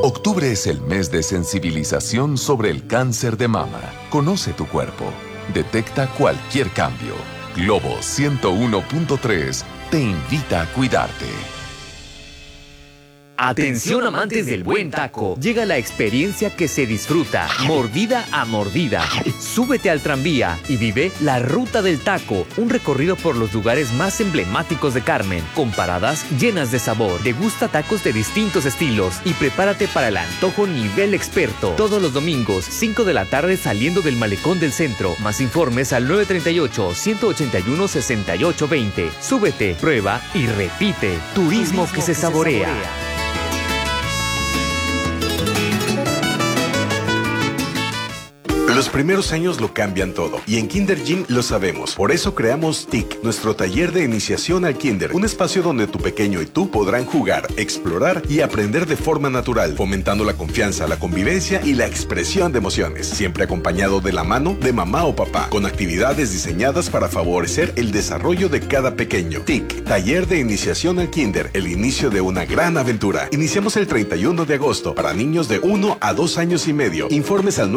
Octubre es el mes de sensibilización sobre el cáncer de mama. Conoce tu cuerpo. Detecta cualquier cambio. Globo 101.3 te invita a cuidarte. Atención amantes del buen taco, llega la experiencia que se disfruta, mordida a mordida. Súbete al tranvía y vive la Ruta del Taco, un recorrido por los lugares más emblemáticos de Carmen, con paradas llenas de sabor. Degusta tacos de distintos estilos y prepárate para el antojo nivel experto. Todos los domingos, 5 de la tarde saliendo del Malecón del Centro. Más informes al 938-181-6820. Súbete, prueba y repite. Turismo que se saborea. Los primeros años lo cambian todo y en Kinder Gym lo sabemos. Por eso creamos TIC, nuestro taller de iniciación al Kinder. Un espacio donde tu pequeño y tú podrán jugar, explorar y aprender de forma natural, fomentando la confianza, la convivencia y la expresión de emociones. Siempre acompañado de la mano de mamá o papá, con actividades diseñadas para favorecer el desarrollo de cada pequeño. TIC, taller de iniciación al Kinder, el inicio de una gran aventura. Iniciamos el 31 de agosto para niños de 1 a 2 años y medio. Informes al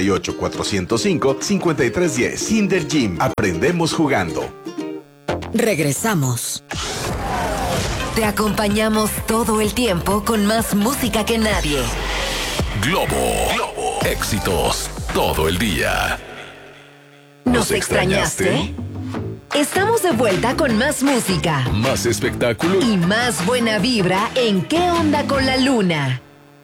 938-405-5310. Kinder Gym. Aprendemos jugando. Regresamos. Te acompañamos todo el tiempo con más música que nadie. Globo. Éxitos todo el día. ¿Nos extrañaste? Estamos de vuelta con más música, Más espectáculo y más buena vibra en ¿Qué onda con la luna?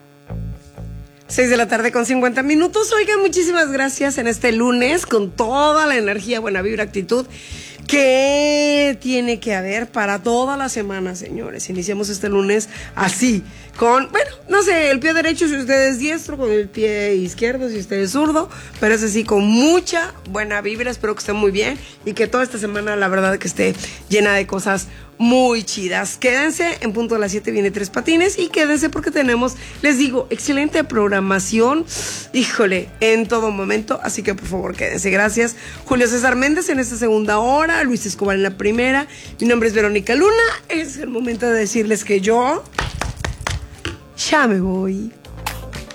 6 de la tarde con 50 minutos. Oigan, muchísimas gracias en este lunes con toda la energía, buena vibra, actitud que tiene que haber para toda la semana, señores. Iniciamos este lunes así, con, bueno, no sé, el pie derecho si usted es diestro, con el pie izquierdo si usted es zurdo, pero es así, con mucha buena vibra. Espero que esté muy bien y que toda esta semana, la verdad, que esté llena de cosas muy chidas. Quédense, en punto de las 7 viene Tres Patines y quédense porque tenemos, les digo, excelente programación, híjole, en todo momento, así que por favor quédense. Gracias, Julio César Méndez en esta segunda hora, Luis Escobar en la primera. Mi nombre es Verónica Luna. Es el momento de decirles que yo ya me voy.